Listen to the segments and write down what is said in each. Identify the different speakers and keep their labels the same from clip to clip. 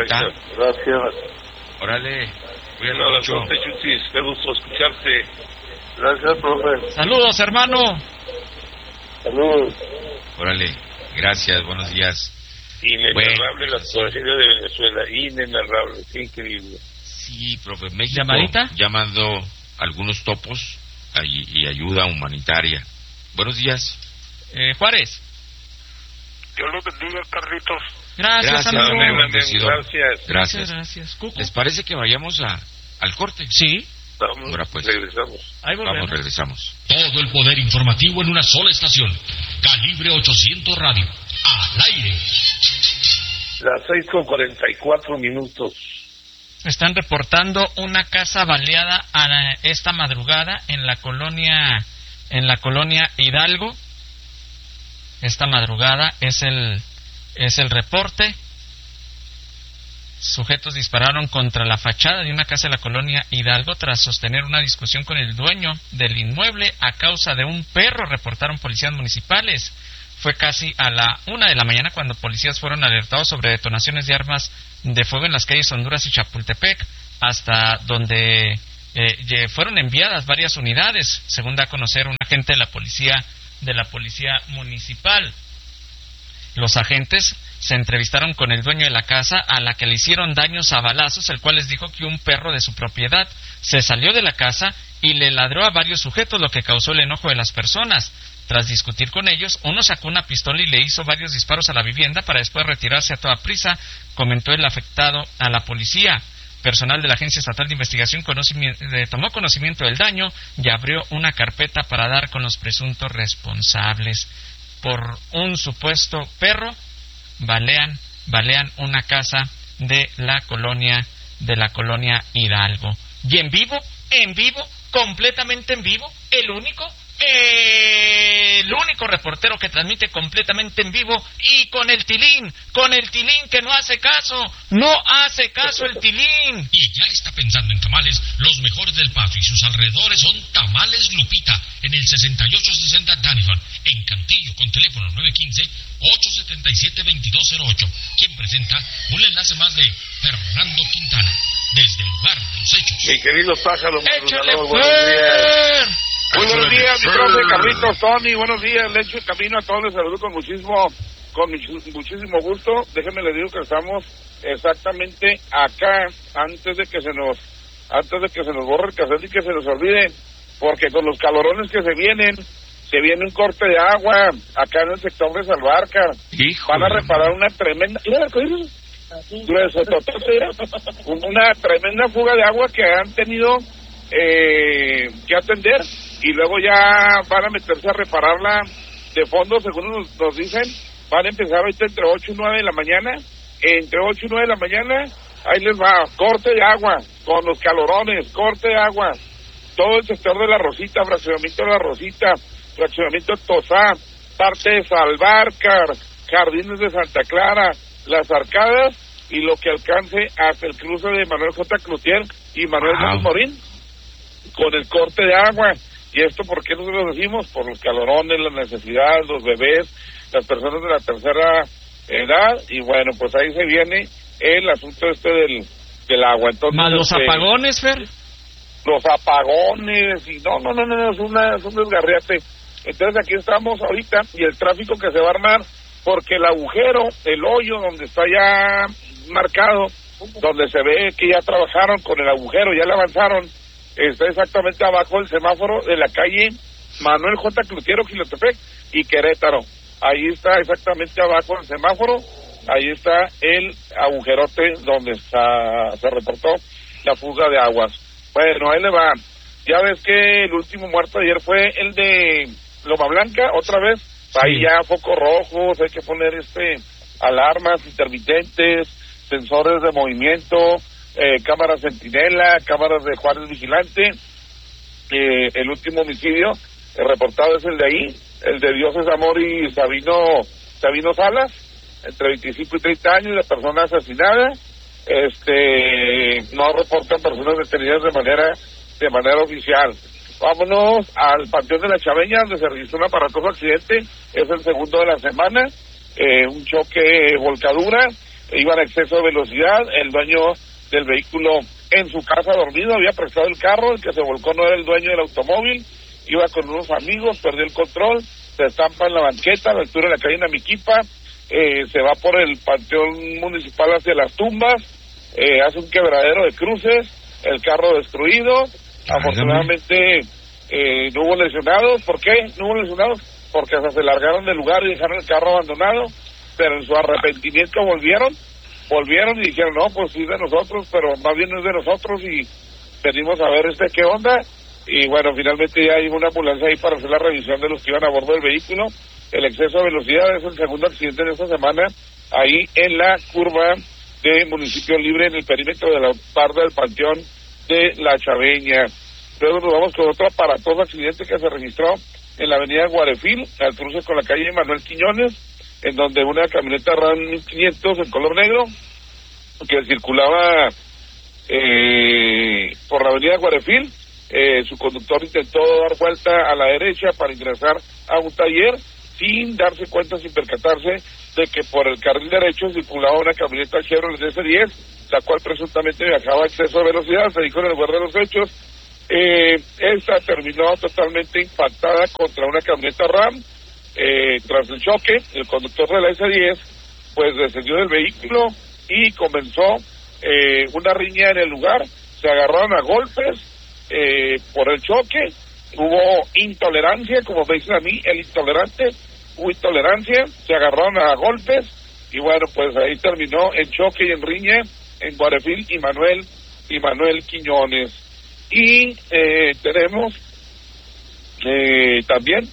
Speaker 1: está?
Speaker 2: Gracias.
Speaker 1: Órale, cuídate
Speaker 2: Hola,
Speaker 1: mucho.
Speaker 2: profe Chutis, qué gusto escucharte. Gracias, profe.
Speaker 3: Saludos, hermano.
Speaker 2: Saludos.
Speaker 1: Órale, gracias, buenos días.
Speaker 2: Inenarrable la situación de Venezuela, inenarrable, qué increíble.
Speaker 1: Sí, profe, México
Speaker 3: ¿Llamadita?
Speaker 1: ya mandó algunos topos y ayuda humanitaria. Buenos días.
Speaker 3: Juárez.
Speaker 2: Dios los bendiga, Carlitos.
Speaker 3: Gracias, amigo.
Speaker 1: amigo. Bendecido.
Speaker 2: Gracias.
Speaker 3: Gracias. Cuco.
Speaker 1: ¿Les parece que vayamos al corte?
Speaker 3: Sí.
Speaker 2: Vamos,
Speaker 1: Ahora pues.
Speaker 2: regresamos.
Speaker 3: Ahí volvemos.
Speaker 1: Vamos, regresamos.
Speaker 4: Todo el poder informativo en una sola estación. Calibre 800 Radio. Al aire.
Speaker 2: Las 6:44.
Speaker 3: Están reportando una casa baleada esta madrugada en la colonia Hidalgo. Esta madrugada es el reporte. Sujetos dispararon contra la fachada de una casa de la colonia Hidalgo tras sostener una discusión con el dueño del inmueble a causa de un perro, reportaron policías municipales. Fue casi a la 1 de la mañana cuando policías fueron alertados sobre detonaciones de armas de fuego en las calles Honduras y Chapultepec, hasta donde fueron enviadas varias unidades, según da a conocer un agente de la policía municipal. Los agentes se entrevistaron con el dueño de la casa, a la que le hicieron daños a balazos, el cual les dijo que un perro de su propiedad se salió de la casa y le ladró a varios sujetos, lo que causó el enojo de las personas. Tras discutir con ellos, uno sacó una pistola y le hizo varios disparos a la vivienda para después retirarse a toda prisa, comentó el afectado a la policía. Personal de la Agencia Estatal de Investigación tomó conocimiento del daño y abrió una carpeta para dar con los presuntos responsables. Por un supuesto perro, balean una casa de la colonia Hidalgo. Y en vivo, completamente en vivo, el único reportero que transmite completamente en vivo y con el tilín que no hace caso el tilín.
Speaker 4: Y ya está pensando en tamales, los mejores del Paso y sus alrededores son Tamales Lupita, en el 6860 Danison, en Cantillo, con teléfono 915-877-2208. Quien presenta un enlace más de Fernando Quintana, desde el lugar de los hechos.
Speaker 2: Mi querido pájaro,
Speaker 3: ¡Échale,
Speaker 2: buenos días.
Speaker 3: Fer!
Speaker 2: Buenos días, mi profe Carlitos, Tony, buenos días, le echo el camino a todos, les saludo con muchísimo gusto. Déjenme les digo que estamos exactamente acá, antes de que se nos borre el cassette y que se nos olvide, porque con los calorones que se viene un corte de agua acá en el sector de Salvarcar. Van a reparar una tremenda, una tremenda fuga de agua que han tenido que atender, y luego ya van a meterse a repararla de fondo, según nos dicen. Van a empezar ahorita entre 8 y 9 de la mañana. Entre 8 y 9 de la mañana, ahí les va, corte de agua, con los calorones, corte de agua. Todo el sector de La Rosita, fraccionamiento de La Rosita, fraccionamiento de Tosá, parte de Salvarcar, Jardines de Santa Clara, Las Arcadas, y lo que alcance hasta el cruce de Manuel J. Cloutier y Manuel Gómez Morín, con el corte de agua. ¿Y esto por qué nosotros lo decimos? Por los calorones, la necesidad, los bebés, las personas de la tercera edad, y bueno, pues ahí se viene el asunto del agua. Entonces,
Speaker 3: ¿más los apagones, Fer?
Speaker 2: Los apagones, y no, es un desgarriate. Entonces aquí estamos ahorita, y el tráfico que se va a armar, porque el agujero, el hoyo donde está ya marcado, donde se ve que ya trabajaron con el agujero, ya le avanzaron, está exactamente abajo del semáforo de la calle Manuel J. Cloutier, Quilotepec y Querétaro. Ahí está exactamente abajo del semáforo, ahí está el agujerote donde se reportó la fuga de aguas. Bueno, ahí le va. Ya ves que el último muerto ayer fue el de Loma Blanca, otra vez. Sí. Ahí ya focos rojos, hay que poner alarmas intermitentes, sensores de movimiento, cámaras centinela, cámaras de Juárez Vigilante. El último homicidio reportado es el de ahí, el de Dioses Amor y Sabino Salas, entre 25 y 30 años, la persona asesinada. No reportan personas detenidas de manera oficial. Vámonos al Panteón de la Chaveña, donde se registró un aparatoso accidente. Es el segundo de la semana, un choque volcadura iban a exceso de velocidad. El dueño del vehículo en su casa dormido había prestado el carro, el que se volcó no era el dueño del automóvil, iba con unos amigos, perdió el control, se estampa en la banqueta a la altura de la calle Namiquipa, se va por el panteón municipal hacia las tumbas, hace un quebradero de cruces, el carro destruido. Afortunadamente no hubo lesionados. ¿Por qué no hubo lesionados? Porque hasta se largaron del lugar y dejaron el carro abandonado, pero en su arrepentimiento volvieron y dijeron, no, pues sí de nosotros, pero más bien no es de nosotros, y venimos a ver qué onda. Y bueno, finalmente ya hay una ambulancia ahí para hacer la revisión de los que iban a bordo del vehículo. El exceso de velocidad es el segundo accidente de esta semana ahí en la curva de Municipio Libre, en el perímetro de la parda del Panteón de La Chaveña. Luego nos vamos con otro aparatoso accidente que se registró en la avenida Guarefil, al cruce con la calle Manuel Quiñones, en donde una camioneta RAM 1500 en color negro, que circulaba por la avenida Guarefil, su conductor intentó dar vuelta a la derecha para ingresar a un taller, sin darse cuenta, sin percatarse de que por el carril derecho circulaba una camioneta Chevrolet S10, la cual presuntamente viajaba a exceso de velocidad. Se dijo en el lugar de los hechos, esta terminó totalmente impactada contra una camioneta RAM. Tras el choque, el conductor de la S10 pues descendió del vehículo y comenzó una riña en el lugar. Se agarraron a golpes por el choque. Hubo intolerancia, como me dicen a mí, el intolerante. Hubo intolerancia, se agarraron a golpes y bueno, pues ahí terminó en choque y en riña en Guarefil y Manuel Quiñones. Y tenemos también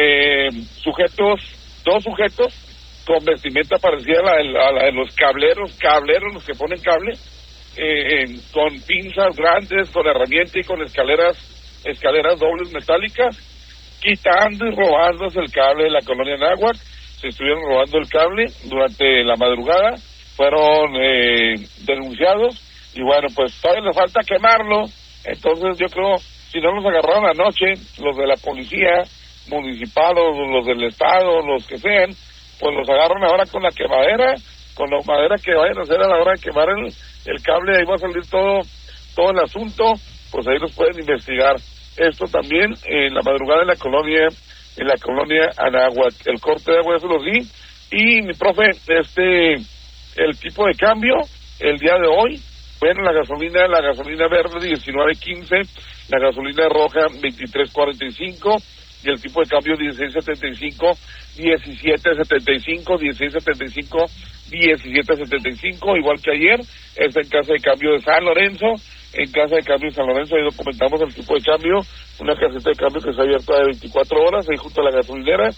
Speaker 2: dos sujetos con vestimenta parecida a la de los cableros, los que ponen cable, con pinzas grandes, con herramientas y con escaleras dobles metálicas, quitando y robándose el cable de la colonia Náhuac. Se estuvieron robando el cable durante la madrugada, fueron denunciados y bueno, pues todavía les falta quemarlo. Entonces yo creo, si no los agarraron anoche, los de la policía municipal o los del estado, los que sean, pues los agarran ahora con la quemadera, con la madera que vayan a hacer a la hora de quemar el cable. Ahí va a salir todo el asunto, pues ahí los pueden investigar. Esto también en la madrugada en la colonia Anáhuac. El corte de agua, eso lo di. Y mi profe, el tipo de cambio el día de hoy, bueno, la gasolina verde 19.15, la gasolina roja 23.45 y el tipo de cambio 16.75, 17.75, 16.75, 17.75, igual que ayer. Está en casa de cambio de San Lorenzo. En casa de cambio de San Lorenzo, ahí documentamos el tipo de cambio, una caseta de cambio que está abierta de 24 horas, ahí junto a la gasolinera.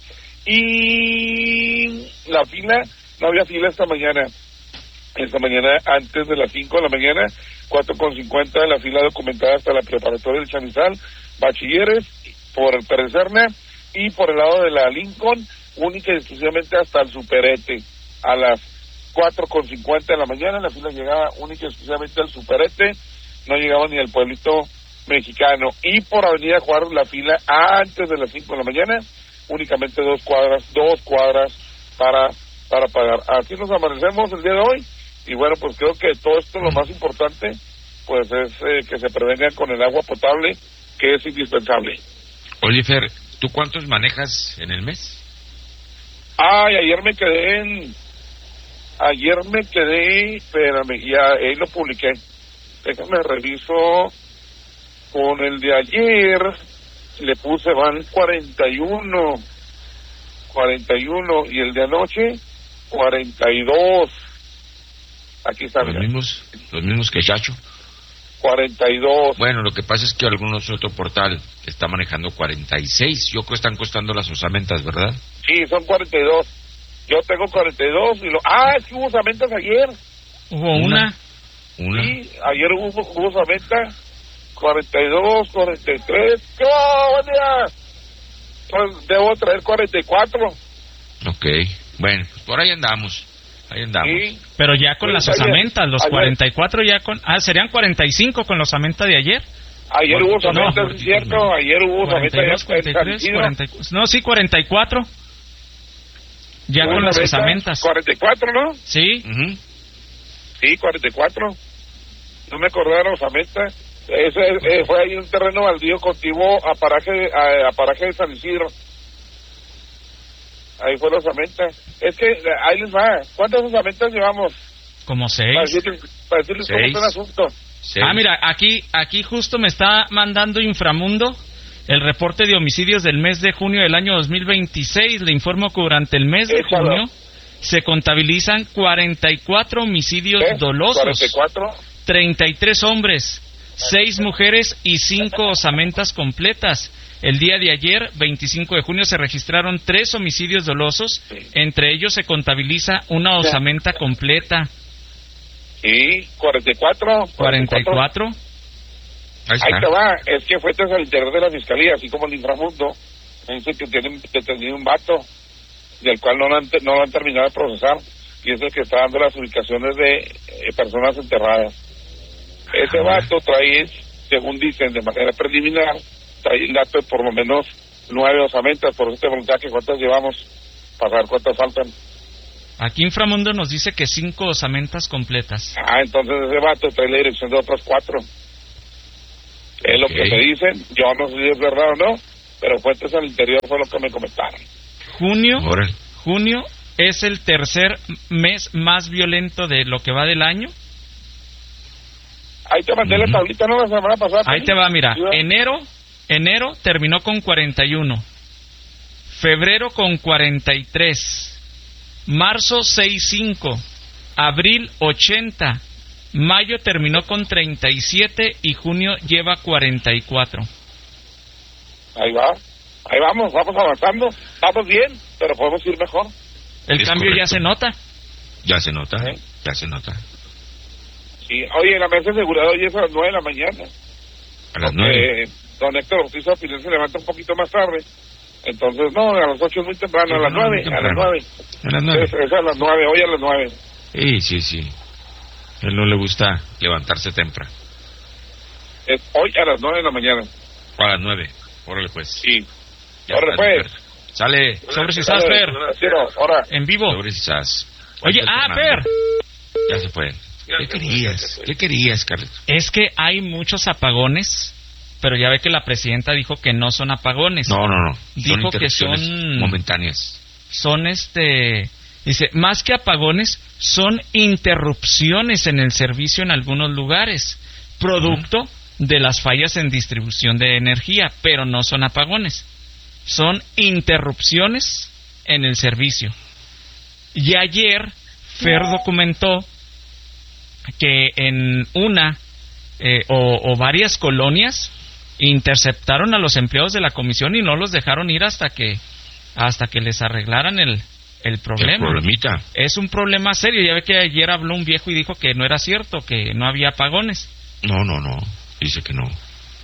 Speaker 2: Y la fila, no había fila esta mañana antes de las 5 de la mañana, 4:50 la fila documentada hasta la preparatoria del Chamizal, bachilleres, por el Pérez Serna, y por el lado de la Lincoln, única y exclusivamente hasta el Superete. A las 4:50 de la mañana la fila llegaba única y exclusivamente al Superete, no llegaba ni al pueblito mexicano. Y por Avenida Juárez la fila antes de las 5 de la mañana, únicamente 2 cuadras para pagar. Así nos amanecemos el día de hoy. Y bueno, pues creo que todo esto, lo más importante, pues es que se prevengan con el agua potable, que es indispensable.
Speaker 1: Oliver, ¿tú cuántos manejas en el mes?
Speaker 2: Ayer me quedé, espérame, ya ahí lo publiqué. Déjame reviso con el de ayer, le puse van 41 y el de anoche 42. Aquí está,
Speaker 1: los mismos que Chacho.
Speaker 2: 42.
Speaker 1: Bueno, lo que pasa es que algunos otro portal está manejando 46. Yo creo que están costando las osamentas, ¿verdad?
Speaker 2: Sí, son 42. Yo tengo 42 y es que hubo osamentas ayer.
Speaker 3: ¿Hubo una?
Speaker 2: Sí, ayer hubo osamenta. 42, 43. ¡Qué buen día! Pues debo traer 44.
Speaker 1: Ok, bueno, pues por ahí andamos.
Speaker 2: Sí.
Speaker 3: Pero ya con las osamentas, los 44 ya con... serían 45 con la osamenta de ayer.
Speaker 2: Ayer hubo osamentas, es cierto. Ayer hubo osamentas.
Speaker 3: 43, 44. No, sí, 44. Ya con las osamentas.
Speaker 2: 44, ¿no?
Speaker 3: Sí.
Speaker 2: Sí, 44. No me acordaron, Osamenta. Ese fue ahí un terreno baldío contiguo a paraje de San Isidro. Ahí fue la Osamenta. Es que ahí les va. ¿Cuántas osamentas llevamos?
Speaker 3: Como 6.
Speaker 2: Para decirles cómo está el asunto.
Speaker 1: 6.
Speaker 3: Mira, aquí justo me está mandando Inframundo el reporte de homicidios del mes de junio del año 2026. Le informo que durante el mes de junio se contabilizan 44 homicidios dolosos.
Speaker 2: 44.
Speaker 3: 33 hombres, 6 mujeres y 5 osamentas completas. El día de ayer, 25 de junio, se registraron 3 homicidios dolosos. Entre ellos se contabiliza una osamenta completa.
Speaker 2: Sí, 44.
Speaker 3: 44.
Speaker 1: Ahí
Speaker 2: te va. Es que fue tras el interior de la fiscalía, así como el Inframundo. Me dice que tienen detenido un vato, del cual no lo han terminado de procesar. Y es el que está dando las ubicaciones de personas enterradas. Ese vato trae, según dicen de manera preliminar, trae el dato de por lo menos 9 osamentas. Por eso te preguntaba que cuántas llevamos, para saber cuántas faltan.
Speaker 3: Aquí Inframundo nos dice que 5 osamentas completas.
Speaker 2: Entonces ese vato trae la dirección de otras 4. Es lo que me dicen. Yo no sé si es verdad o no, pero fuentes al interior fue lo que me comentaron.
Speaker 3: Junio es el tercer mes más violento de lo que va del año.
Speaker 2: Ahí te mandé la tablita, ¿no? La semana pasada.
Speaker 3: Ahí te va, mira. Enero terminó con 41. Febrero con 43. Marzo 65. Abril 80. Mayo terminó con 37 y junio lleva 44.
Speaker 2: Ahí va. Ahí vamos avanzando. Estamos bien, pero podemos ir mejor.
Speaker 3: El cambio ya se nota.
Speaker 1: Ya se nota.
Speaker 2: Sí, oye, la mesa de seguridad hoy es a las 9 de la mañana.
Speaker 1: A las 9.
Speaker 2: Don Héctor Ortiz Opinión se levanta un poquito más tarde. Entonces, no, a las 8 es muy temprano, a las 9. A las 9.
Speaker 1: A las 9.
Speaker 2: Es a las 9, hoy a las 9.
Speaker 1: Sí. A él no le gusta levantarse temprano.
Speaker 2: Es hoy a las 9 de la mañana.
Speaker 1: A las 9. Órale, pues.
Speaker 2: Sí. Órale, pues.
Speaker 1: Sale.
Speaker 3: Sobre Cisas, Per. En vivo.
Speaker 1: Sobre Cisas.
Speaker 3: Oye, Per.
Speaker 1: Ya se fue. ¿Qué querías, Carlos?
Speaker 3: Es que hay muchos apagones, pero ya ve que la presidenta dijo que no son apagones.
Speaker 1: No.
Speaker 3: Dijo que son
Speaker 1: momentáneas.
Speaker 3: Dice, más que apagones, son interrupciones en el servicio en algunos lugares, producto de las fallas en distribución de energía, pero no son apagones. Son interrupciones en el servicio. Y ayer, Fer documentó que en una o varias colonias interceptaron a los empleados de la comisión y no los dejaron ir hasta que les arreglaran el problema.
Speaker 1: El problemita.
Speaker 3: Es un problema serio. Ya ve que ayer habló un viejo y dijo que no era cierto, que no había apagones.
Speaker 1: No. Dice que no.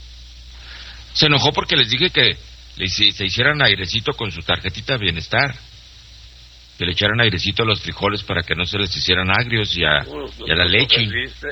Speaker 1: Se enojó porque les dije que se hicieran airecito con su tarjetita de bienestar. Que le echaran airecito a los frijoles para que no se les hicieran agrios y a la leche.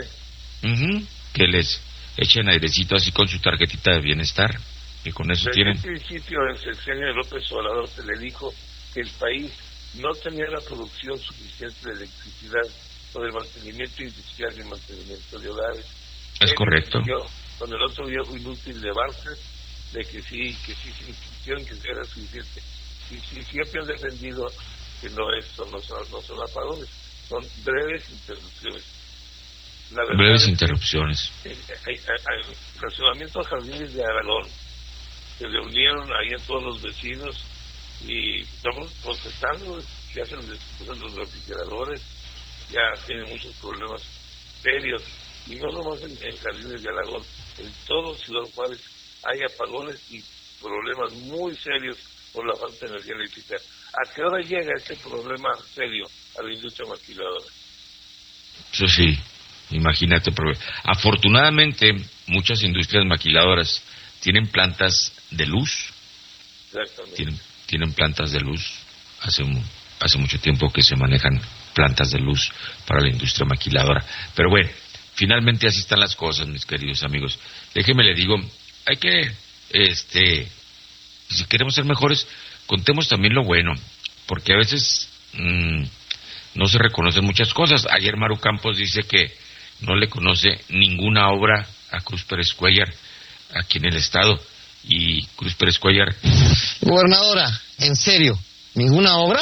Speaker 1: Que les echen airecito así con su tarjetita de bienestar. Y con eso tienen.
Speaker 5: Desde el principio, en el sexenio de López Obrador, se le dijo que el país no tenía la producción suficiente de electricidad por el mantenimiento industrial y el mantenimiento de hogares.
Speaker 1: Es correcto.
Speaker 5: Con el otro viejo inútil de Bartlett, de que sí se insistió en que era suficiente. Y siempre han defendido que no son apagones, son breves interrupciones.
Speaker 1: Breves interrupciones.
Speaker 5: El fraccionamiento de Jardines de Aragón, se reunieron ahí a todos los vecinos y estamos protestando. Ya se les puso los refrigeradores, ya tienen muchos problemas serios, y no nomás en Jardines de Aragón, en todo Ciudad Juárez hay apagones y problemas muy serios por la falta de energía eléctrica. ¿A qué hora llega este problema serio a la industria maquiladora?
Speaker 1: Eso sí, imagínate. Afortunadamente, muchas industrias maquiladoras tienen plantas de luz.
Speaker 5: Exactamente.
Speaker 1: Tienen plantas de luz. Hace mucho tiempo que se manejan plantas de luz para la industria maquiladora. Pero bueno, finalmente así están las cosas, mis queridos amigos. Déjeme le digo, hay que, si queremos ser mejores, contemos también lo bueno, porque a veces no se reconocen muchas cosas. Ayer Maru Campos dice que no le conoce ninguna obra a Cruz Pérez Cuéllar aquí en el estado. Y Cruz Pérez Cuéllar...
Speaker 6: Gobernadora, en serio, ¿ninguna obra?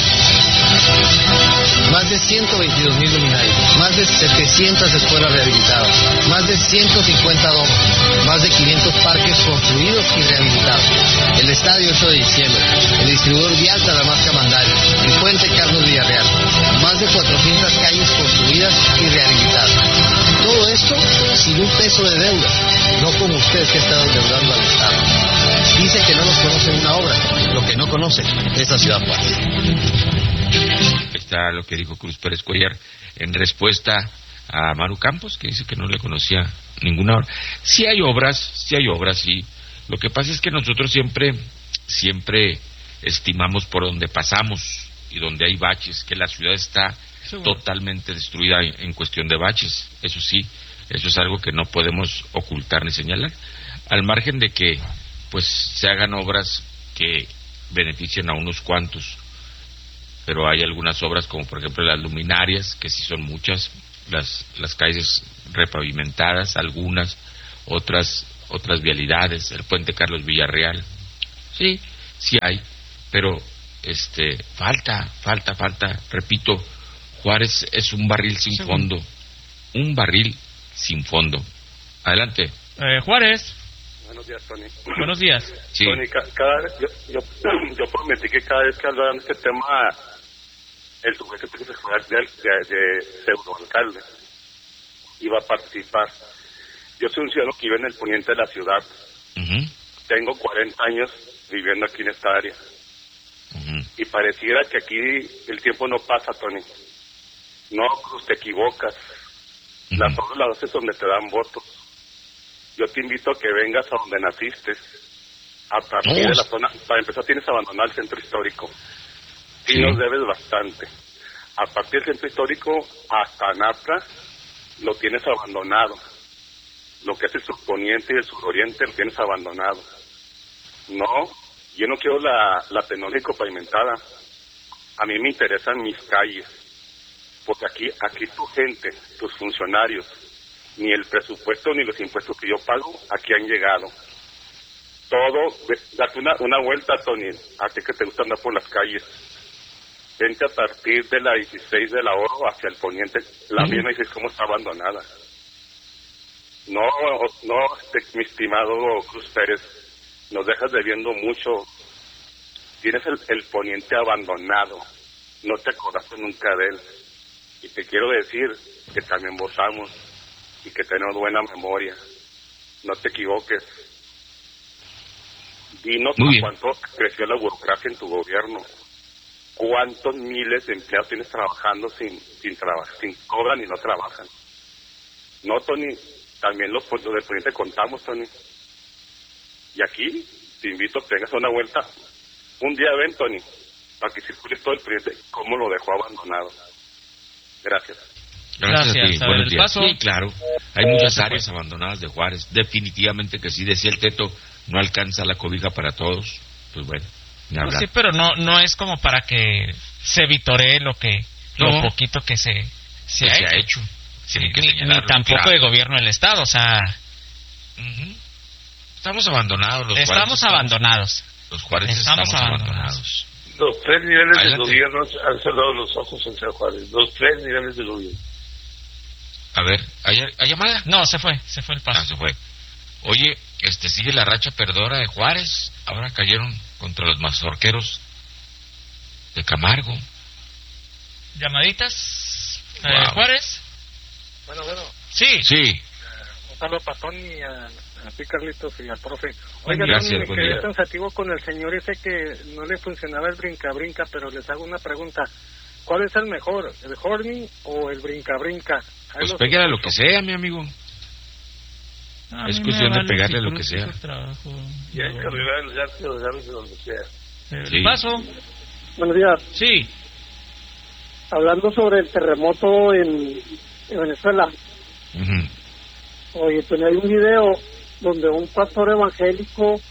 Speaker 6: Más de 122,000 luminarios, más de 700 escuelas rehabilitadas, más de 150 domos, más de 500 parques construidos y rehabilitados, el estadio 8 de diciembre, el distribuidor vial Talamasca Mandario, el puente Carlos Villarreal, más de 400 calles construidas y rehabilitadas. Todo esto sin un peso de deuda, no como usted que está endeudando al Estado. Dice que no nos conoce una obra, lo que no conoce es la Ciudad Juárez.
Speaker 1: Está lo que dijo Cruz Pérez Cuéllar en respuesta a Maru Campos, que dice que no le conocía ninguna obra. Sí hay obras, sí. Lo que pasa es que nosotros siempre estimamos por donde pasamos y donde hay baches, que la ciudad está totalmente destruida en cuestión de baches. Eso sí, eso es algo que no podemos ocultar ni señalar. Al margen de que pues se hagan obras que beneficien a unos cuantos, pero hay algunas obras como por ejemplo las luminarias, que sí son muchas, las calles repavimentadas, algunas, otras vialidades, el puente Carlos Villarreal, sí hay, pero falta, repito, Juárez es un barril sin fondo, Adelante.
Speaker 7: Juárez.
Speaker 8: Buenos días, Tony.
Speaker 7: Buenos días.
Speaker 1: Sí.
Speaker 8: Tony, yo prometí que cada vez que hablaran de este tema, el subsecretario de pseudoalcalde iba a participar. Yo soy un ciudadano que vive en el poniente de la ciudad.
Speaker 1: Uh-huh.
Speaker 8: Tengo 40 años viviendo aquí en esta área.
Speaker 1: Uh-huh.
Speaker 8: Y pareciera que aquí el tiempo no pasa, Tony. No, Cruz, te equivocas.
Speaker 1: Uh-huh.
Speaker 8: Las obras es donde te dan votos. Yo te invito a que vengas a donde naciste, a partir de la zona. Para empezar, tienes abandonado el centro histórico. Sí, nos debes bastante. A partir del centro histórico hasta Napra, lo tienes abandonado. Lo que es el surponiente y el suroriente lo tienes abandonado. No, yo no quiero la tecnológica pavimentada. A mí me interesan mis calles. Porque aquí tu gente, tus funcionarios, ni el presupuesto ni los impuestos que yo pago, aquí han llegado. Todo, date una vuelta, Tony, a ti que te gusta andar por las calles. Vente a partir de la 16 de la Oro hacia el poniente, la misma 16 como está abandonada. No, mi estimado Cruz Pérez, nos dejas debiendo mucho. Tienes el poniente abandonado, no te acordaste nunca de él. Y te quiero decir que también votamos y que tenemos buena memoria. No te equivoques. Dinos cuánto creció la burocracia en tu gobierno. ¿Cuántos miles de empleados tienes trabajando sin cobran y no trabajan? No, Tony, también los del poniente contamos, Tony. Y aquí te invito a que tengas una vuelta. Un día ven, Tony, para que circules todo el poniente, cómo lo dejó abandonado. Gracias.
Speaker 1: Gracias a ti. Buenos días.
Speaker 7: Paso.
Speaker 1: Sí, claro. Hay muchas áreas abandonadas de Juárez. Definitivamente que sí. Decía el Teto, no alcanza la cobija para todos. Pues bueno, ni hablar.
Speaker 3: Pues sí, pero no es como para que se vitoree lo poquito que se ha hecho.
Speaker 1: Sí,
Speaker 3: ni tampoco claro. De gobierno del Estado, o sea...
Speaker 1: Uh-huh. Estamos abandonados.
Speaker 3: Estamos abandonados.
Speaker 1: Los Juárez estamos abandonados.
Speaker 5: Los tres niveles de gobierno han cerrado los ojos en San Juárez. Los tres niveles de gobierno.
Speaker 1: A ver, ¿hay llamada?
Speaker 3: No, se fue el paso.
Speaker 1: Se fue. Oye, sigue la racha perdedora de Juárez. Ahora cayeron contra los mazorqueros de Camargo.
Speaker 3: ¿Llamaditas?
Speaker 1: Wow.
Speaker 3: ¿Juárez?
Speaker 9: Bueno.
Speaker 1: Sí.
Speaker 9: Un saludo para Tony, a ti, Carlitos, y al profe.
Speaker 1: Oiga, gracias,
Speaker 9: Tony, me quedé pensativo con el señor ese que no le funcionaba el brinca-brinca, pero les hago una pregunta. ¿Cuál es el mejor, el horny o el brinca-brinca?
Speaker 1: Pues pégale a lo que sea, mi amigo. Es cuestión de pegarle a lo que sea.
Speaker 5: Y hay que arreglar el arte de los de donde sea.
Speaker 3: Sí. Paso.
Speaker 9: Buenos días.
Speaker 3: Sí.
Speaker 9: Hablando sobre el terremoto en Venezuela.
Speaker 1: Uh-huh.
Speaker 9: Oye, pues hay un video donde un pastor evangélico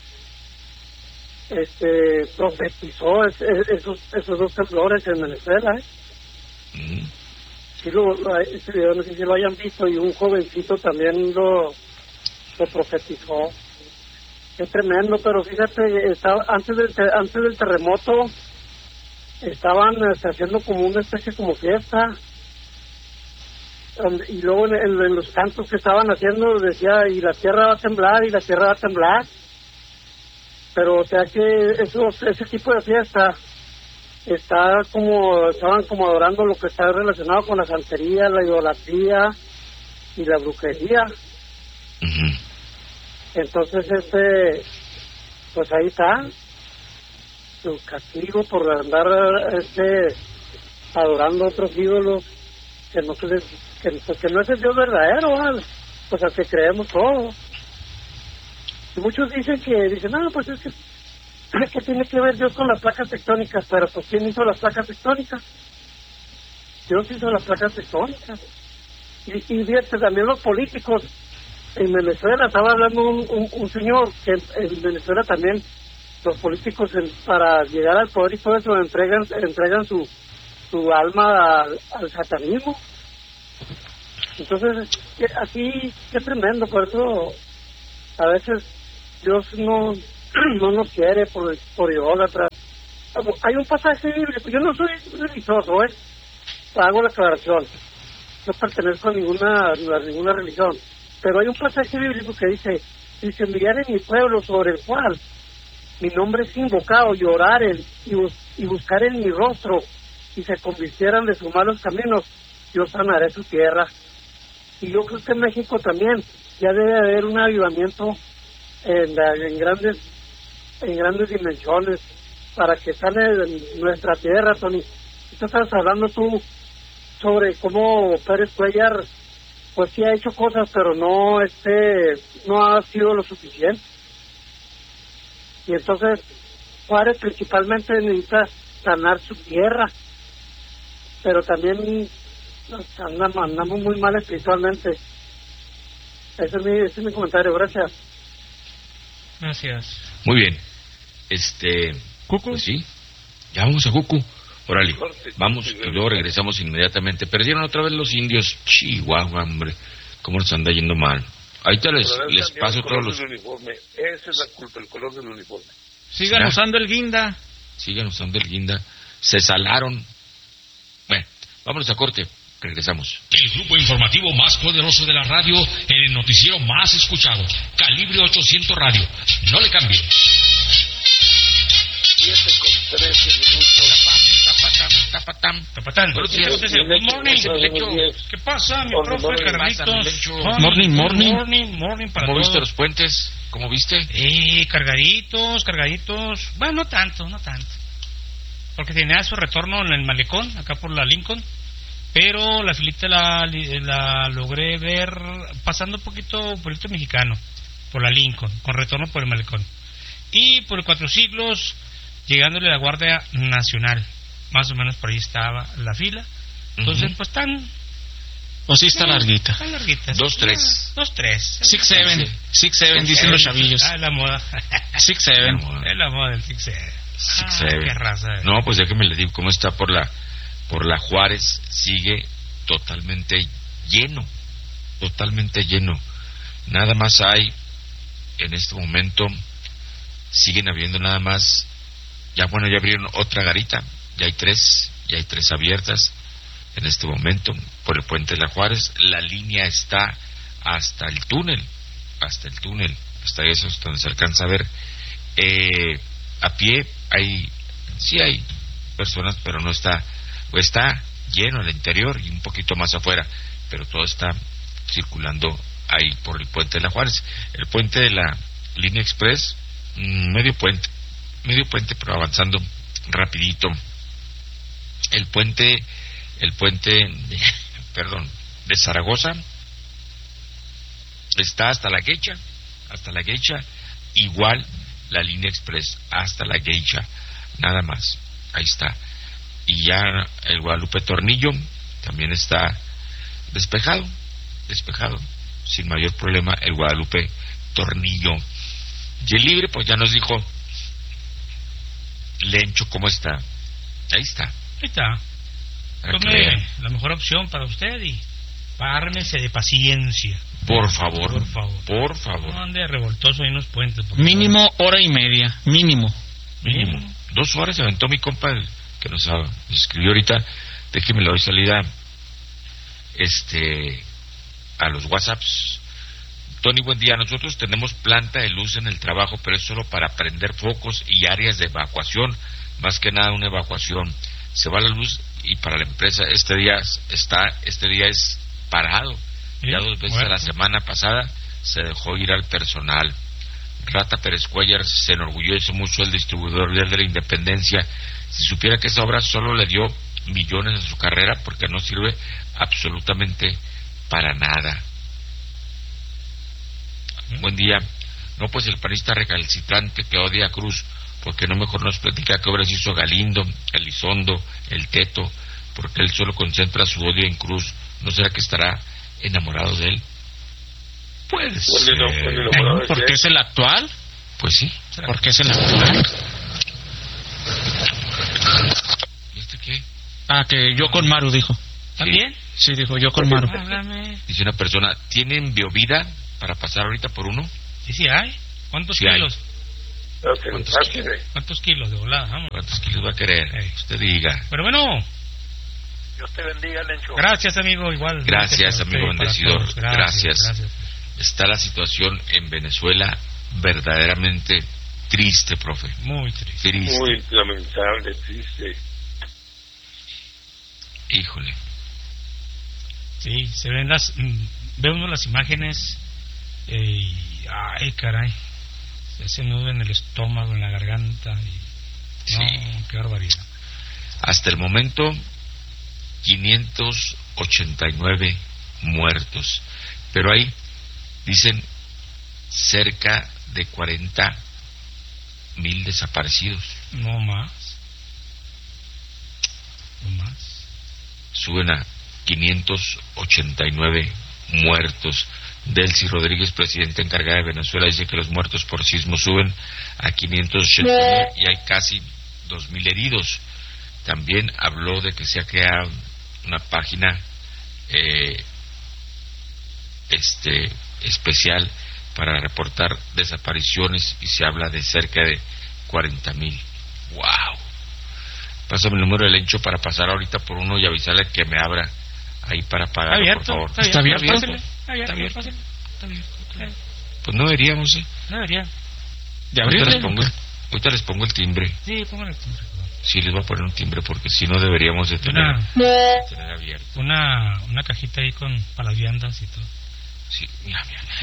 Speaker 9: profetizó esos dos temblores en Venezuela, sí ese video no sé si lo hayan visto, y un jovencito también lo profetizó. Es tremendo, pero fíjate, antes del terremoto estaban haciendo como una especie como fiesta, y luego en los cantos que estaban haciendo decía, y la tierra va a temblar, y la tierra va a temblar. Pero o sea que ese tipo de fiesta estaban como adorando lo que está relacionado con la santería, la idolatría y la brujería.
Speaker 1: Uh-huh.
Speaker 9: Entonces pues ahí está su castigo por andar adorando a otros ídolos que no es el Dios verdadero, ¿vale? Pues al que creemos todos. Y muchos dicen, no, pues es que tiene que ver Dios con las placas tectónicas, pero pues ¿quién hizo las placas tectónicas? Dios hizo las placas tectónicas. Y fíjate, también los políticos en Venezuela, estaba hablando un señor que en Venezuela también los políticos para llegar al poder y todo eso entregan su alma al satanismo. Entonces así, qué tremendo. Por eso a veces Dios no nos quiere por idólatras. Hay un pasaje bíblico, yo no soy religioso, hago la aclaración, no pertenezco a ninguna religión, pero hay un pasaje bíblico que dice, enviaré mi pueblo sobre el cual mi nombre es invocado, y oraren y buscaren mi rostro, y se convirtieran de sus malos caminos, yo sanaré su tierra. Y yo creo que en México también ya debe haber un avivamiento en grandes dimensiones para que sane nuestra tierra, Tony. Estás hablando tú sobre cómo Pérez Cuellar pues sí ha hecho cosas, pero no ha sido lo suficiente. Y entonces Juárez principalmente necesita sanar su tierra, pero también andamos muy mal espiritualmente. Ese es mi comentario. Gracias.
Speaker 1: Muy bien.
Speaker 3: ¿Cucu?
Speaker 1: Pues sí, ya vamos a Cucu. Órale, vamos, y luego regresamos inmediatamente. Perdieron otra vez los indios. Chihuahua, hombre, cómo les anda yendo mal. Ahorita les paso todos los...
Speaker 5: uniforme. Esa es la culpa, el color del uniforme.
Speaker 3: Sigan usando el guinda.
Speaker 1: Se salaron. Bueno, vámonos a corte. Regresamos.
Speaker 4: El grupo informativo más poderoso de la radio, en el noticiero más escuchado, Calibre 800 Radio. No le cambie.
Speaker 5: 7:13
Speaker 3: Tapatán.
Speaker 1: Buenos días.
Speaker 3: Good morning. ¿Qué pasa, mi profe Carlitos? Morning para
Speaker 1: ¿Cómo
Speaker 3: todos.
Speaker 1: viste los puentes? ¿Cómo viste?
Speaker 3: Cargaditos. Bueno, no tanto. Porque tenía su retorno en el malecón, acá por la Lincoln. Pero la filita la logré ver pasando un poquito por el mexicano, por la Lincoln, con retorno por el malecón. Y por el Cuatro Siglos, llegándole a la Guardia Nacional. Más o menos por ahí estaba la fila. Entonces, pues tan...
Speaker 7: O sí está larguita.
Speaker 3: Están larguitas.
Speaker 1: 2-3.
Speaker 3: 2-3.
Speaker 7: 6-7, dicen los chavillos.
Speaker 3: Es la moda.
Speaker 7: 6-7.
Speaker 3: Es la moda del 6-7. Qué raza.
Speaker 1: No, pues déjeme le digo cómo está por la Juárez. Sigue totalmente lleno. Nada más hay en este momento, siguen habiendo nada más. Ya abrieron otra garita. Ya hay tres abiertas en este momento por el puente de la Juárez. La línea está hasta el túnel, hasta eso es donde se alcanza a ver. A pie hay personas, pero no está lleno el interior y un poquito más afuera, pero todo está circulando ahí por el puente de la Juárez. El puente de la línea express, medio puente, pero avanzando rapidito. El puente de Zaragoza está hasta la Geisha, igual la línea express hasta la Geisha, nada más, ahí está. Y ya el Guadalupe Tornillo también está despejado, sin mayor problema el Guadalupe Tornillo. Y el libre, pues ya nos dijo Lencho cómo está. Ahí está.
Speaker 10: tome la mejor opción para usted y ármese de paciencia.
Speaker 1: Por favor.
Speaker 10: No ande revoltoso ahí en los puentes.
Speaker 7: Mínimo hora y media, mínimo.
Speaker 1: 2 horas se aventó mi compa que nos escribió ahorita. Déjeme le doy salida a los WhatsApps. Tony, buen día. Nosotros tenemos planta de luz en el trabajo, pero es solo para prender focos y áreas de evacuación, más que nada una evacuación. Se va la luz y para la empresa este día es parado. Ya 2 veces a la semana pasada se dejó ir al personal. Rata Pérez Cuellar se enorgullece mucho el distribuidor de la Independencia. Si supiera que esa obra solo le dio millones en su carrera porque no sirve absolutamente para nada. Buen día. No, pues el panista recalcitrante que odia a Cruz, porque no mejor nos platica qué obras hizo Galindo, Elizondo, el Teto, porque él solo concentra su odio en Cruz. ¿No será que estará enamorado de él? Puede ser.
Speaker 7: ¿Porque es el actual?
Speaker 1: Pues sí.
Speaker 7: ¿Porque es el actual?
Speaker 1: ¿Y este qué?
Speaker 7: Que yo con Maru, dijo.
Speaker 10: ¿También?
Speaker 7: Sí, dijo yo con Maru.
Speaker 1: Dice una persona, ¿tienen Biovida para pasar ahorita por uno?
Speaker 10: Sí hay. ¿Cuántos kilos? ¿Cuántos kilos de volada? Vamos.
Speaker 1: ¿Cuántos kilos va a querer? Usted diga.
Speaker 10: Pero bueno.
Speaker 11: Dios te bendiga, Lencho.
Speaker 10: Gracias, amigo, igual.
Speaker 1: Gracias, amigo bendecidor. Gracias. Está la situación en Venezuela verdaderamente triste, profe.
Speaker 10: Muy triste.
Speaker 5: Muy lamentable, triste.
Speaker 1: Híjole.
Speaker 10: Sí, se ven ve uno las imágenes y ay, caray. Se hace nudo en el estómago, en la garganta.
Speaker 1: Sí.
Speaker 10: Qué barbaridad.
Speaker 1: Hasta el momento 589 muertos, pero hay, dicen, cerca de 40,000 desaparecidos.
Speaker 10: No más.
Speaker 1: Suben a 589 muertos. Delcy Rodríguez, presidenta encargada de Venezuela, dice que los muertos por sismo suben a 580,000 y hay casi 2,000 heridos. También habló de que se ha creado una página especial para reportar desapariciones y se habla de cerca de 40,000. ¡Wow! Pásame el número del Lencho para pasar ahorita por uno y avisarle que me abra ahí para pagar, por favor.
Speaker 10: ¿Está abierto?
Speaker 1: Pues no deberíamos,
Speaker 10: No debería.
Speaker 1: Ahorita les pongo el timbre.
Speaker 10: Sí, pongan el timbre.
Speaker 1: Sí, les voy a poner un timbre porque si no deberíamos de tener abierto.
Speaker 10: Una cajita ahí para las viandas y todo.
Speaker 1: Sí, mira.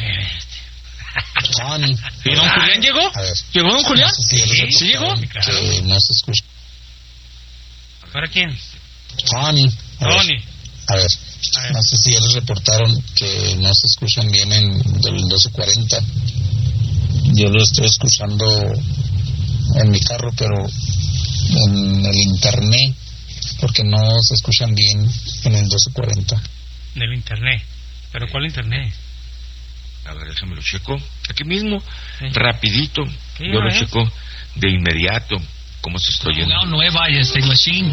Speaker 7: ¿Y don Julián llegó? ¿Llegó don Julián?
Speaker 10: ¿Sí llegó?
Speaker 6: Claro. No se escucha.
Speaker 10: ¿Para quién?
Speaker 6: Tony. A ver, no sé si ya les reportaron que no se escuchan bien en del 1240. Yo lo estoy escuchando en mi carro, pero en el internet, porque no se escuchan bien en el 1240.
Speaker 10: En el internet. ¿Pero cuál internet?
Speaker 1: A ver, déjame lo checo. Aquí mismo, rapidito. Yo lo checo de inmediato. ¿Cómo se está oyendo?
Speaker 12: No es machine,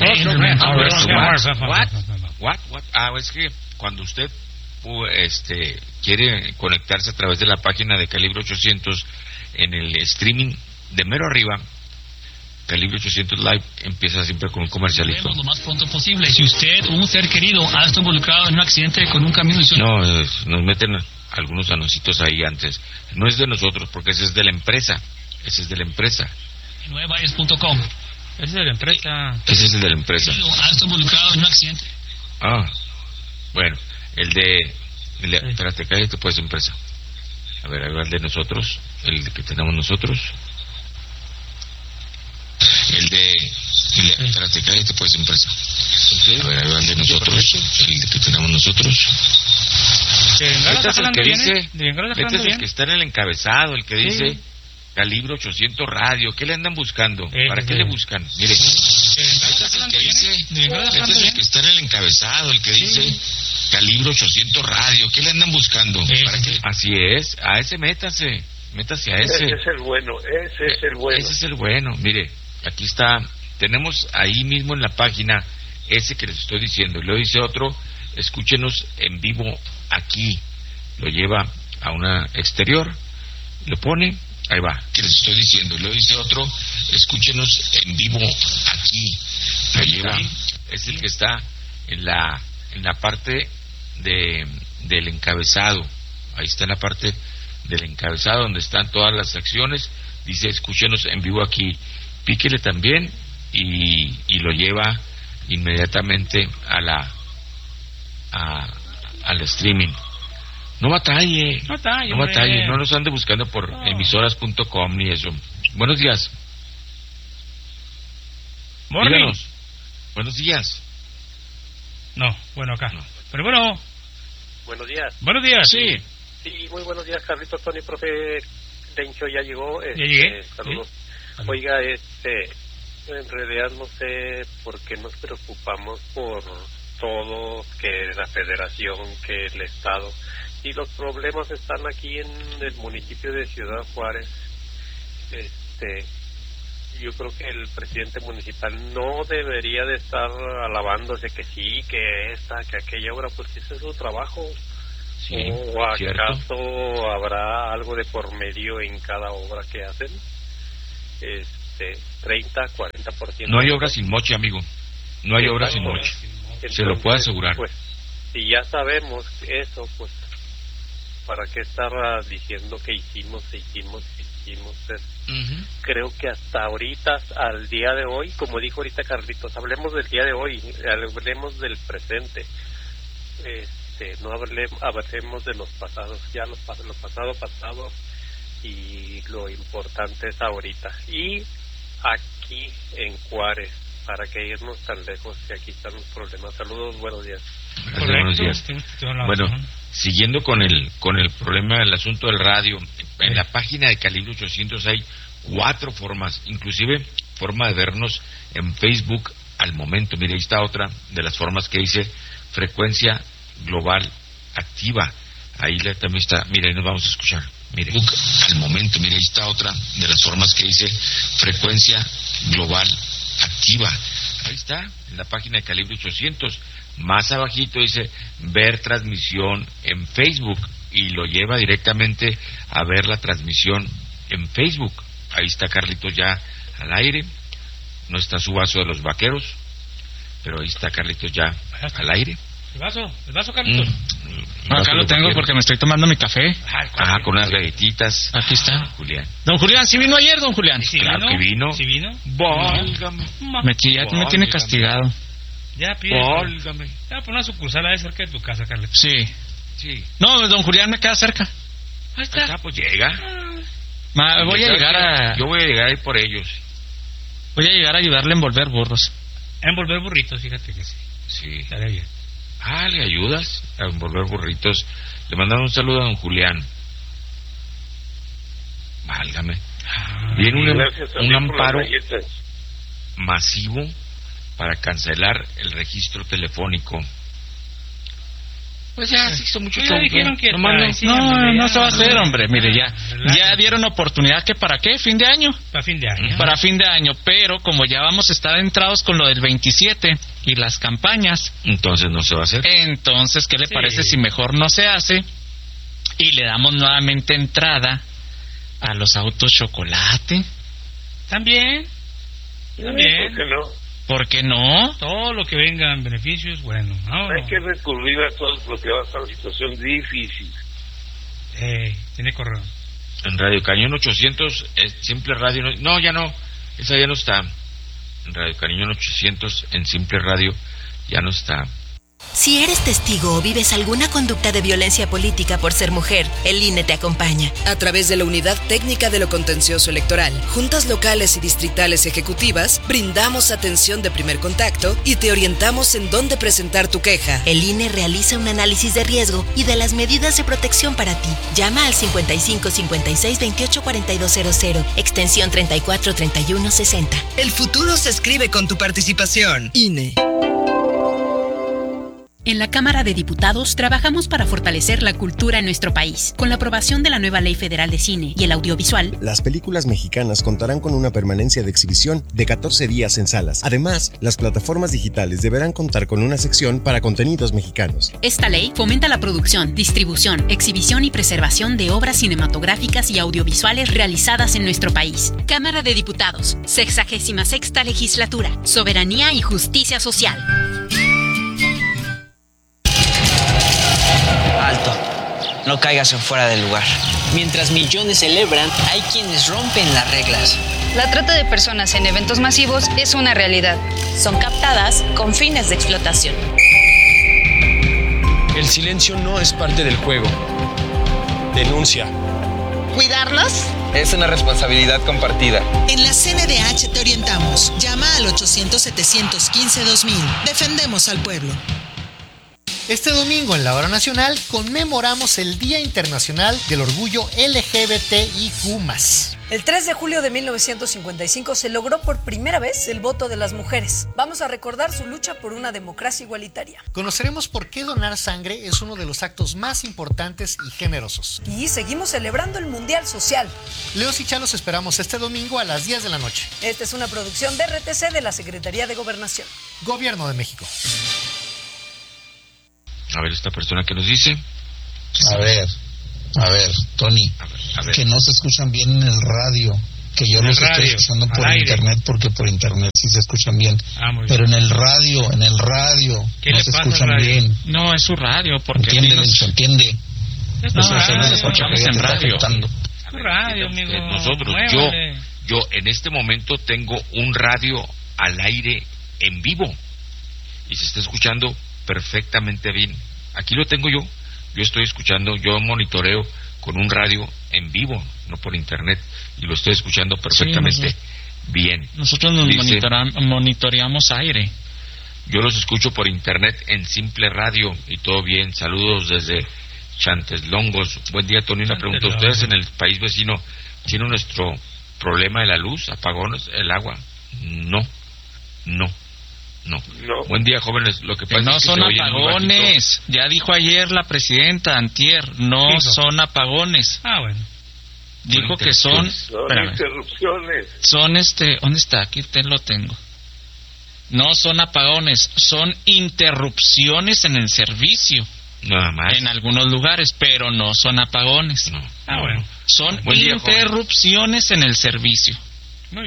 Speaker 1: What? Es que cuando usted quiere conectarse a través de la página de Calibre 800 en el streaming de mero arriba, Calibre 800 Live empieza siempre con un comercialito.
Speaker 12: Lo más pronto posible. Si usted o un ser querido ha estado involucrado en un accidente con un camión...
Speaker 1: No, nos meten algunos anuncios ahí antes. No es de nosotros, porque ese es de la empresa.
Speaker 12: Nuevalles.com.
Speaker 10: Ese es de la empresa.
Speaker 1: Ese es el de la empresa.
Speaker 12: ¿Ha estado involucrado en un accidente?
Speaker 1: Bueno, el de espérate, cállate, pues, empresa. A ver, ahí va el de nosotros, el que tenemos nosotros. Espérate, cállate, pues, empresa. A ver, ahí va el de nosotros, el que tenemos nosotros. Este es el que dice, este es el que está en el encabezado, el que dice Calibre 800 Radio. ¿Qué le andan buscando? ¿Para qué le buscan? Mire, este es el que dice, este es el que está en el encabezado, el que dice Calibre 800 Radio. ¿Qué le andan buscando? ¿Para qué? Así es, a ese métase a ese.
Speaker 5: Ese es el bueno.
Speaker 1: Ese es el bueno. Mire, aquí está, tenemos ahí mismo en la página ese que les estoy diciendo. Y luego dice otro, escúchenos en vivo aquí. Lo lleva a una exterior, lo pone, ahí va, que les estoy diciendo. Y luego dice otro, escúchenos en vivo aquí. Lo lleva, es el que está en la parte del encabezado. Ahí está en la parte del encabezado donde están todas las acciones. Dice, escúchenos en vivo aquí. Píquele también y lo lleva inmediatamente al streaming. No batalle, no nos ande buscando por emisoras.com ni eso. Buenos días. Díganos. Buenos días.
Speaker 10: No, bueno, acá. No. Pero bueno.
Speaker 11: Buenos días.
Speaker 10: Buenos días.
Speaker 1: Sí.
Speaker 11: Sí, muy buenos días, Carlitos, Tony, profe Dencho, ya llegó.
Speaker 10: Ya llegué.
Speaker 11: Saludos. ¿Sí? Oiga, en realidad no sé por qué nos preocupamos por todo, que la federación, que el Estado, y los problemas están aquí en el municipio de Ciudad Juárez. Yo creo que el presidente municipal no debería de estar alabándose que sí, que esta, que aquella obra, pues ese es su trabajo.
Speaker 1: Sí,
Speaker 11: ¿O acaso
Speaker 1: cierto.
Speaker 11: habrá algo de por medio en cada obra que hacen? 30, 40%.
Speaker 1: No hay obra sin moche, amigo. No hay obra sin moche.
Speaker 11: Entonces,
Speaker 1: se lo puedo asegurar.
Speaker 11: Pues, si ya sabemos eso, pues, ¿para qué estar diciendo que hicimos? Creo que hasta ahorita, al día de hoy, como dijo ahorita Carlitos, hablemos del día de hoy, hablemos del presente. No hablemos de los pasados, ya lo pasado, y lo importante es ahorita. Y aquí en Juárez, para que irnos tan lejos, que aquí están los problemas. Saludos, buenos días.
Speaker 1: Buenos días. Bueno, siguiendo con el problema del asunto del radio, en la página de Calibre 800 hay 4 formas, inclusive forma de vernos en Facebook al momento. Mire, ahí está otra de las formas que dice frecuencia global activa. Ahí también está, mire, ahí nos vamos a escuchar. Mire, al momento, mire, ahí está otra de las formas que dice frecuencia global activa. Ahí está, en la página de Calibre 800. Más abajito dice ver transmisión en Facebook y lo lleva directamente a ver la transmisión en Facebook. Ahí está Carlitos ya al aire. No está su vaso de los vaqueros, pero ahí está Carlitos ya al aire.
Speaker 10: ¿El vaso, Carlitos?
Speaker 7: Acá lo tengo porque me estoy tomando mi café.
Speaker 1: Con unas galletitas.
Speaker 7: Aquí está.
Speaker 1: Julián.
Speaker 7: Don Julián, ¿sí vino ayer, don Julián?
Speaker 10: ¿Sí
Speaker 1: claro
Speaker 10: vino?
Speaker 1: que vino.
Speaker 10: ¿Sí vino?
Speaker 1: Válgame.
Speaker 7: Ya me tiene castigado.
Speaker 10: Ya pide.
Speaker 1: Válgame.
Speaker 10: Ya pon una sucursal ahí cerca de tu casa, Carlitos.
Speaker 7: Sí. No, don Julián me queda cerca.
Speaker 10: Ahí está.
Speaker 1: Pues llega.
Speaker 7: Yo
Speaker 1: voy a llegar ahí por ellos.
Speaker 7: Voy a llegar a ayudarle a envolver burros.
Speaker 10: A envolver burritos, fíjate que sí.
Speaker 1: Sí.
Speaker 10: Estaría bien.
Speaker 1: ¿Le ayudas a envolver burritos? Le mandamos un saludo a don Julián. Válgame. Viene un amparo masivo para cancelar el registro telefónico. Pues ya se hizo mucho
Speaker 10: show. Dijeron que
Speaker 7: no se va a hacer, hombre. Mire, ya dieron oportunidad que para qué, fin de año.
Speaker 10: Para fin de año.
Speaker 7: Para fin de año, pero como ya vamos a estar entrados con lo del 27 y las campañas.
Speaker 1: Entonces no se va a hacer.
Speaker 7: Entonces, ¿qué le parece si mejor no se hace y le damos nuevamente entrada a los autos chocolate?
Speaker 10: También.
Speaker 5: ¿Por qué no?
Speaker 7: ¿Por qué no?
Speaker 10: Todo lo que venga en beneficios, bueno.
Speaker 5: Hay que recurrir a todo lo que va a estar en situación difícil.
Speaker 10: Tiene correo.
Speaker 1: En Radio Cañón 800, Simple Radio. No, ya no. Esa ya no está. En Radio Cañón 800, en Simple Radio, ya no está.
Speaker 13: Si eres testigo o vives alguna conducta de violencia política por ser mujer, el INE te acompaña. A través de la Unidad Técnica de lo Contencioso Electoral, juntas locales y distritales ejecutivas, brindamos atención de primer contacto y te orientamos en dónde presentar tu queja. El INE realiza un análisis de riesgo y de las medidas de protección para ti. Llama al 55 56 28 4200, extensión 34 31 60. El futuro se escribe con tu participación. INE.
Speaker 14: En la Cámara de Diputados trabajamos para fortalecer la cultura en nuestro país. Con la aprobación de la nueva Ley Federal de Cine y el Audiovisual,
Speaker 15: las películas mexicanas contarán con una permanencia de exhibición de 14 días en salas. Además, las plataformas digitales deberán contar con una sección para contenidos mexicanos.
Speaker 14: Esta ley fomenta la producción, distribución, exhibición y preservación de obras cinematográficas y audiovisuales realizadas en nuestro país. Cámara de Diputados, 66ª Legislatura, Soberanía y Justicia Social.
Speaker 16: Alto, no caigas en fuera del lugar. Mientras millones celebran, hay quienes rompen las reglas.
Speaker 17: La trata de personas en eventos masivos es una realidad.
Speaker 18: Son captadas con fines de explotación.
Speaker 19: El silencio no es parte del juego. Denuncia.
Speaker 20: ¿Cuidarlos?
Speaker 21: Es una responsabilidad compartida.
Speaker 20: En la CNDH te orientamos. Llama al 800-715-2000. Defendemos al pueblo.
Speaker 22: Este domingo en la Hora Nacional conmemoramos el Día Internacional del Orgullo LGBTIQ+.
Speaker 23: El 3 de julio de 1955 se logró por primera vez el voto de las mujeres. Vamos a recordar su lucha por una democracia igualitaria.
Speaker 22: Conoceremos por qué donar sangre es uno de los actos más importantes y generosos.
Speaker 23: Y seguimos celebrando el Mundial Social.
Speaker 22: Leos y Cha los esperamos este domingo a las 10 de la noche.
Speaker 23: Esta es una producción de RTC de la Secretaría de Gobernación.
Speaker 22: Gobierno de México.
Speaker 1: A ver, esta persona que nos dice.
Speaker 24: A ver, Tony,
Speaker 1: a ver.
Speaker 24: Que no se escuchan bien en el radio, que yo los estoy escuchando por internet, porque por internet sí se escuchan bien, pero en el radio
Speaker 10: ¿Qué
Speaker 24: no
Speaker 10: le
Speaker 24: se
Speaker 10: pasa
Speaker 24: escuchan bien.
Speaker 7: No, es su radio, porque
Speaker 24: entiende, Lencho, entiende.
Speaker 10: No,
Speaker 7: estamos en radio.
Speaker 10: Radio, amigo.
Speaker 1: Nosotros, yo en este momento tengo un radio al aire en vivo y se está escuchando perfectamente bien. Aquí lo tengo yo estoy escuchando, yo monitoreo con un radio en vivo, no por internet, y lo estoy escuchando perfectamente bien.
Speaker 7: Nosotros nos monitoreamos aire.
Speaker 1: Yo los escucho por internet en Simple Radio y todo bien. Saludos desde Chanteslongos. Buen día, Tony. Una pregunta, ¿ustedes en el país vecino tienen nuestro problema de la luz, apagones, el agua? No. Buen día, jóvenes. Lo que pasa
Speaker 7: no
Speaker 1: es que
Speaker 7: son apagones. Ya dijo ayer la presidenta antier, no son apagones.
Speaker 10: Bueno.
Speaker 7: Dijo que son
Speaker 5: interrupciones.
Speaker 7: Son ¿dónde está? Aquí lo tengo. No son apagones, son interrupciones en el servicio.
Speaker 1: Nada más.
Speaker 7: En algunos lugares, pero no son apagones.
Speaker 1: No.
Speaker 10: Bueno.
Speaker 7: Son interrupciones en el servicio.
Speaker 5: Eso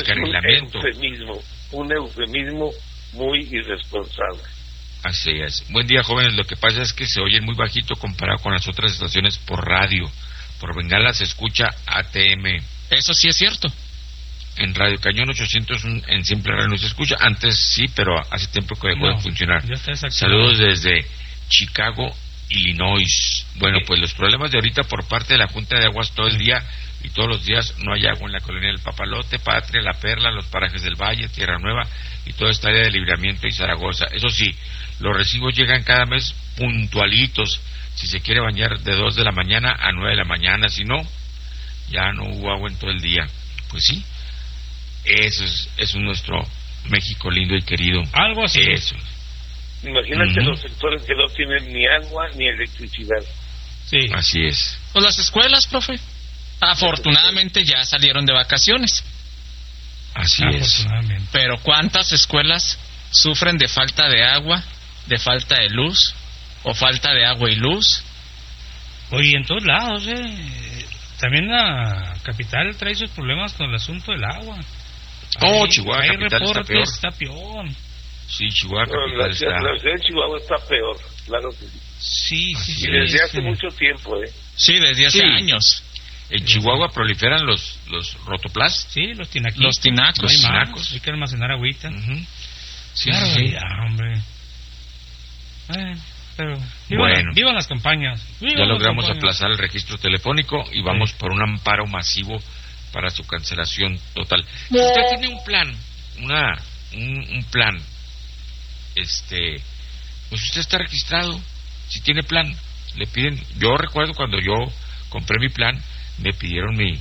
Speaker 5: es un eufemismo muy irresponsable.
Speaker 1: Así es. Buen día, jóvenes. Lo que pasa es que se oyen muy bajito comparado con las otras estaciones por radio. Por Bengala se escucha ATM.
Speaker 7: Eso sí es cierto.
Speaker 1: En Radio Cañón 800 en Simple Radio no se escucha. Antes sí, pero hace tiempo que dejó de funcionar. Saludos desde Chicago, Illinois. Bueno, pues los problemas de ahorita por parte de la Junta de Aguas todo el día y todos los días no hay agua en la colonia del Papalote, Patria, La Perla, los parajes del Valle, Tierra Nueva y toda esta área de Libramiento y Zaragoza. Eso sí, los recibos llegan cada mes puntualitos. Si se quiere bañar de 2 de la mañana a 9 de la mañana, si no, ya no hubo agua en todo el día. Pues sí, eso es nuestro México lindo y querido.
Speaker 10: Algo así.
Speaker 1: Eso.
Speaker 5: Imagínate los sectores que no tienen ni agua ni electricidad.
Speaker 10: Sí.
Speaker 1: Así es.
Speaker 7: Pues las escuelas, profe, afortunadamente ya salieron de vacaciones.
Speaker 1: Así es.
Speaker 7: Pero ¿cuántas escuelas sufren de falta de agua, de falta de luz, o falta de agua y luz?
Speaker 10: Oye, en todos lados, también la capital trae sus problemas con el asunto del agua.
Speaker 1: Chihuahua capital
Speaker 10: está peor.
Speaker 1: Sí, Chihuahua capital está.
Speaker 5: La ciudad de Chihuahua está peor, claro que sí.
Speaker 10: Sí.
Speaker 5: Y desde hace mucho tiempo,
Speaker 7: Sí, desde hace años.
Speaker 1: En Chihuahua proliferan los rotoplas.
Speaker 10: Sí, los tinacos.
Speaker 7: Los tinacos.
Speaker 10: Hay que almacenar agüita.
Speaker 1: Sí,
Speaker 10: claro,
Speaker 1: sí.
Speaker 10: Hombre. Pero vivan las campañas.
Speaker 1: Ya logramos aplazar el registro telefónico y vamos por un amparo masivo para su cancelación total. Si usted tiene un plan, un plan, pues usted está registrado. Si tiene plan, le piden. Yo recuerdo cuando yo compré mi plan, me pidieron mi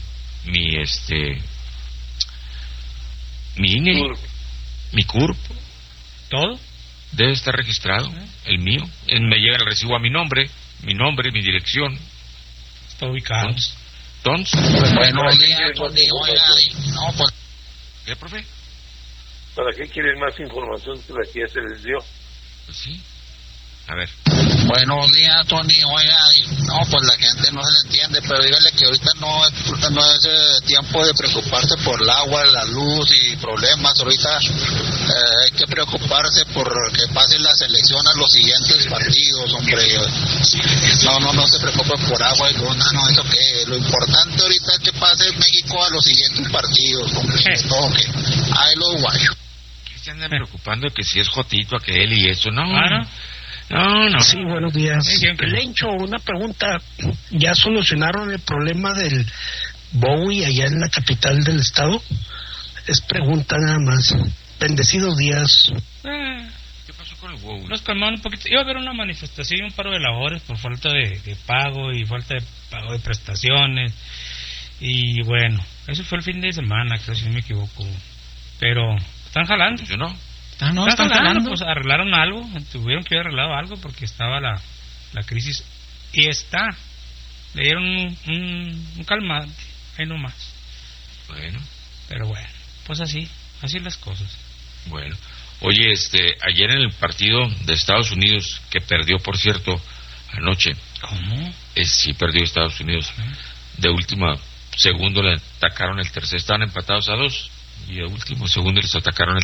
Speaker 1: INE, mi CURP.
Speaker 10: ¿Todo?
Speaker 1: Debe estar registrado, el mío. Me llega el recibo a mi nombre, mi dirección.
Speaker 10: Está ubicado.
Speaker 1: Entonces.
Speaker 2: Buenos días, Tony. Oiga, no, pues...
Speaker 1: ¿Qué, profe?
Speaker 5: ¿Para qué quieren más información que la que ya se les dio?
Speaker 1: Pues sí. A ver.
Speaker 2: Buenos días, Tony. Oiga, no, pues la gente no se le entiende, pero dígale que ahorita no es tiempo de preocuparse por el agua, la luz y problemas. Ahorita hay que preocuparse por que pase la selección a los siguientes partidos, hombre. No se preocupe por agua y luz, no, eso que lo importante ahorita es que pase México a los siguientes partidos, hombre. Toque. Ahí los guayos.
Speaker 1: ¿Qué se andan preocupando que si es Jotito aquel y eso? No.
Speaker 10: Claro.
Speaker 1: No.
Speaker 4: Sí, buenos días. Lencho, una pregunta. ¿Ya solucionaron el problema del Bowie allá en la capital del estado? Es pregunta nada más. Bendecidos días.
Speaker 1: ¿Qué pasó con el Bowie?
Speaker 10: Nos calmaron un poquito. Iba a haber una manifestación y un paro de labores por falta de pago y falta de pago de prestaciones. Y bueno, eso fue el fin de semana, creo, si no me equivoco. Pero están jalando.
Speaker 1: Yo no.
Speaker 10: Están jalando, pues arreglaron algo, tuvieron que haber arreglado algo porque estaba la crisis y le dieron un calmante, ahí nomás.
Speaker 1: Bueno.
Speaker 10: Pero bueno, pues así las cosas.
Speaker 1: Bueno, oye, ayer en el partido de Estados Unidos, que perdió, por cierto, anoche.
Speaker 10: ¿Cómo?
Speaker 1: Sí, perdió Estados Unidos. De último segundo le atacaron el tercer, estaban empatados a 2 y de último segundo les atacaron el